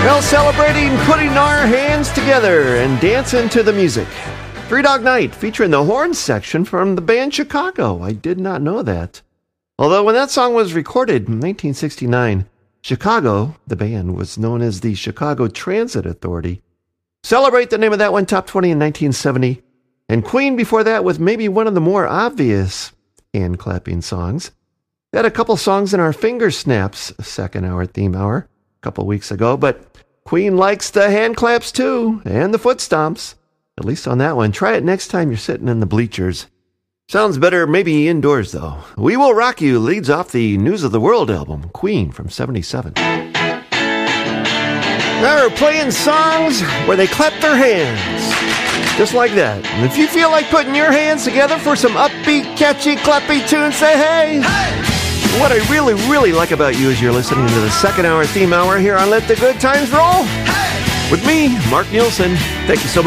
Well, celebrating putting our hands together and dancing to the music. Three Dog Night featuring the horn section from the band Chicago. I did not know that. Although when that song was recorded in 1969, Chicago, the band, was known as the Chicago Transit Authority. Celebrate, the name of that one, top 20 in 1970. And Queen before that with maybe one of the more obvious hand-clapping songs. We had a couple songs in our Finger Snaps second hour theme hour a couple weeks ago, but Queen likes the hand claps too, and the foot stomps. At least on that one. Try it next time you're sitting in the bleachers. Sounds better maybe indoors, though. We Will Rock You leads off the News of the World album, Queen from 77. Now we're playing songs where they clap their hands. Just like that. And if you feel like putting your hands together for some upbeat, catchy, clappy tune, say hey! Hey! What I really, really like about you is you're listening to the second hour theme hour here on Let the Good Times Roll. Hey! With me, Mark Nielsen. Thank you so much.